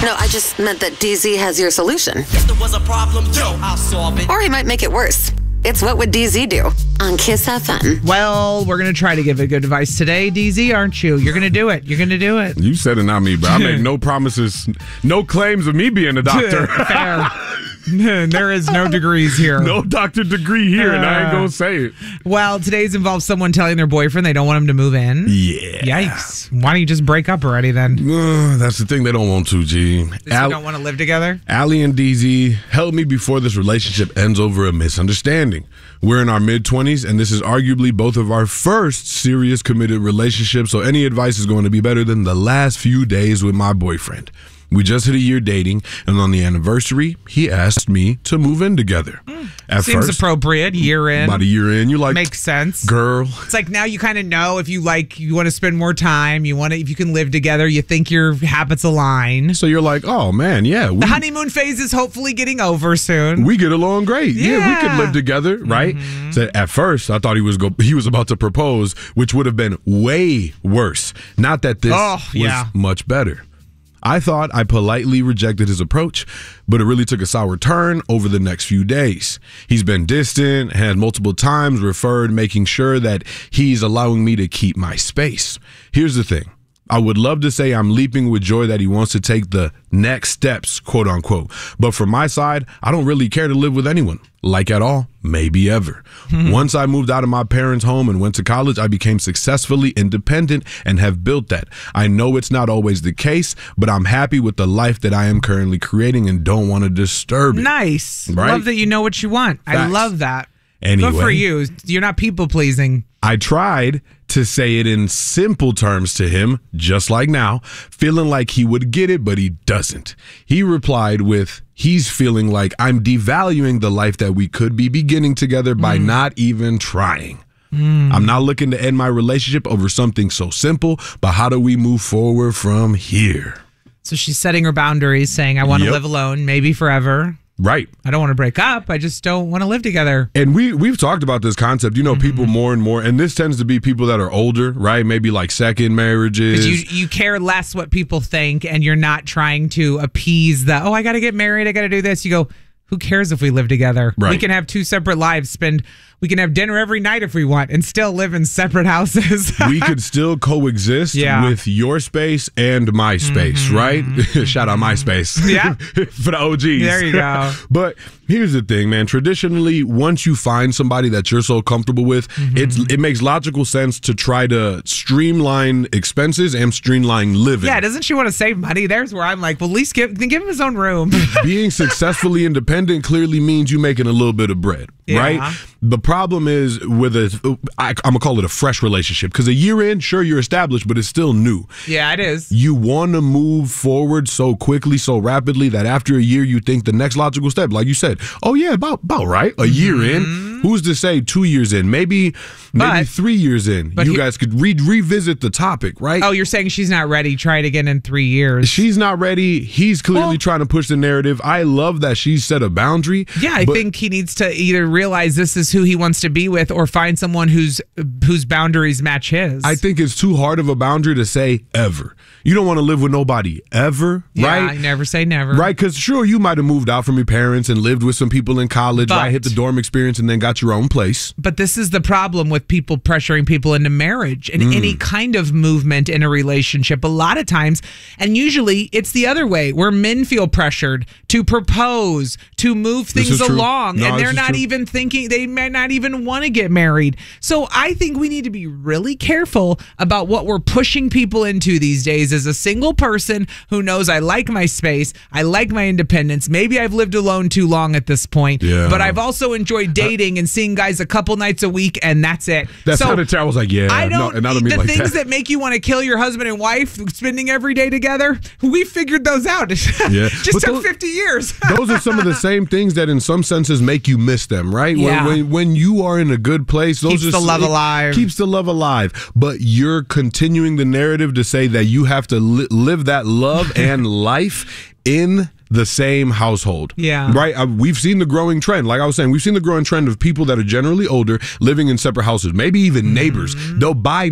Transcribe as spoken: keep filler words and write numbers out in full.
No, I just meant that D Z has your solution. If there was a problem, yo, I'll solve it. Or he might make it worse. It's What Would D Z Do on Kiss F M. Well, we're going to try to give a good advice today, D Z, aren't you? You're going to do it. You're going to do it. You said it, not me, but I make no promises, no claims of me being a doctor. Fair. There is no degrees here. No doctor degree here, uh, and I ain't going to say it. Well, today's involves someone telling their boyfriend they don't want him to move in. Yeah. Yikes. Why don't you just break up already then? Uh, that's the thing. They don't want to, G. They Al- don't want to live together? Allie and D Z, help me before this relationship ends over a misunderstanding. We're in our mid-twenties, and this is arguably both of our first serious committed relationships, so any advice is going to be better than the last few days with my boyfriend. We just hit a year dating, and on the anniversary, he asked me to move in together. Mm. At Seems first, appropriate. Year in. About a year in, you're like, makes sense. Girl. It's like now you kind of know if you like, you want to spend more time, you want to, if you can live together, you think your habits align. So you're like, oh man, yeah. We, the honeymoon phase is hopefully getting over soon. We get along great. Yeah, yeah we could live together, right? Mm-hmm. So at first, I thought he was go, he was about to propose, which would have been way worse. Not that this oh, was yeah. much better. I thought I politely rejected his approach, but it really took a sour turn over the next few days. He's been distant, had multiple times referred, making sure that he's allowing me to keep my space. Here's the thing. I would love to say I'm leaping with joy that he wants to take the next steps, quote unquote. But from my side, I don't really care to live with anyone, like at all, maybe ever. Mm-hmm. Once I moved out of my parents' home and went to college, I became successfully independent and have built that. I know it's not always the case, but I'm happy with the life that I am currently creating and don't want to disturb it. Nice. Right? Love that you know what you want. Facts. I love that. Anyway, good for you. You're not people pleasing. I tried to say it in simple terms to him, just like now, feeling like he would get it, but he doesn't. He replied with, he's feeling like I'm devaluing the life that we could be beginning together by mm. not even trying. Mm. I'm not looking to end my relationship over something so simple, but how do we move forward from here? So she's setting her boundaries, saying, I want to yep. live alone, maybe forever. Right. I don't want to break up. I just don't want to live together. And we, we've talked about this concept. You know, mm-hmm. people more and more, and this tends to be people that are older, right? Maybe like second marriages. You, you care less what people think, and you're not trying to appease the, oh, I got to get married. I got to do this. You go, who cares if we live together? Right. We can have two separate lives, spend... We can have dinner every night if we want and still live in separate houses. We could still coexist yeah. with your space and my space, mm-hmm. right? Shout out MySpace. Yeah. For the O Gs. There you go. But here's the thing, man. Traditionally, once you find somebody that you're so comfortable with, mm-hmm. it's, it makes logical sense to try to streamline expenses and streamline living. Yeah, doesn't she want to save money? There's where I'm like, well, at least give, give him his own room. Being successfully independent clearly means you making a little bit of bread, yeah. right? The problem is with a, I, I'm going to call it a fresh relationship, because a year in, sure, you're established, but it's still new. Yeah, it is. You want to move forward so quickly, so rapidly that after a year, you think the next logical step, like you said, oh yeah, about, about right, a year mm-hmm. in. Who's to say two years in? Maybe maybe but, three years in. You he, guys could re- revisit the topic, right? Oh, you're saying she's not ready. Try it again in three years. She's not ready. He's clearly well, trying to push the narrative. I love that she's set a boundary. Yeah, I think he needs to either realize this is who he wants to be with or find someone whose whose boundaries match his. I think it's too hard of a boundary to say ever. You don't want to live with nobody ever, yeah, right? I never say never. Right, because sure, you might have moved out from your parents and lived with some people in college, but, right? Hit the dorm experience and then got your own place. But this is the problem with people pressuring people into marriage and Mm. any kind of movement in a relationship. A lot of times, and usually it's the other way, where men feel pressured to propose, to move things along, no, and they're not true. even thinking, they might not even want to get married. So I think we need to be really careful about what we're pushing people into these days. As a single person who knows I like my space, I like my independence. Maybe I've lived alone too long at this point, yeah. but I've also enjoyed dating uh, and seeing guys a couple nights a week, and that's it. That's so how the I was like, yeah, I don't. No, not the me like things that. that make you want to kill your husband and wife, spending every day together, we figured those out. Yeah. Just but took those, fifty years. Those are some of the same things that in some senses make you miss them, right? Yeah. When, when, when you are in a good place, those keeps are the love alive. Keeps the love alive. But you're continuing the narrative to say that you have to li- live that love and life in the same household. Yeah. Right? Uh, we've seen the growing trend. Like I was saying, we've seen the growing trend of people that are generally older living in separate houses, maybe even neighbors. Mm-hmm. They'll buy